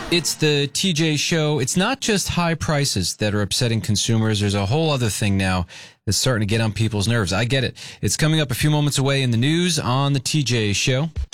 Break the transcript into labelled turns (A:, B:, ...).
A: It's the TJ Show. It's not just high prices that are upsetting consumers. There's a whole other thing now that's starting to get on people's nerves. I get it. It's coming up a few moments away in the news on the TJ Show.